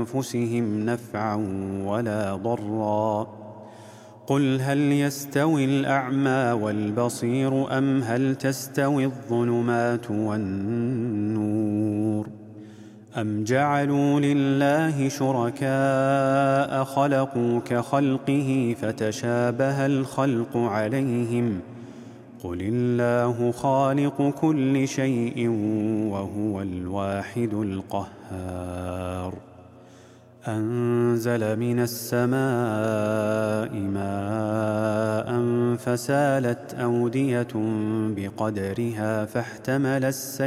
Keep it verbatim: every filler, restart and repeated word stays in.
أنفسهم نفعا ولا ضرا. قل هل يستوي الأعمى والبصير أم هل تستوي الظلمات والنور أم جعلوا لله شركاء خلقوا كخلقه فتشابه الخلق عليهم قل الله خالق كل شيء وهو الواحد القهار. أنزل من السماء ماء فسالت أودية بقدرها فاحتمل السيل